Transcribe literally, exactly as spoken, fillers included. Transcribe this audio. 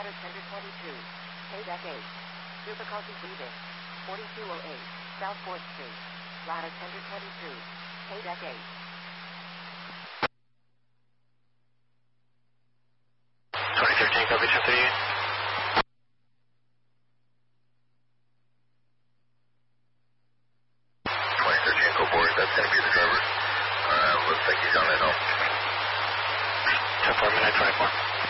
ladder tender twenty-two, K deck eight. Difficulty breathing, forty-two oh eight, South fourth Street. Ladder tender twenty-two, K deck eight. twenty thirteen, copy two thirty-eight. twenty thirteen, go forward, that's going to be the driver. Uh, looks like he's on his own. ten four, midnight twenty-four.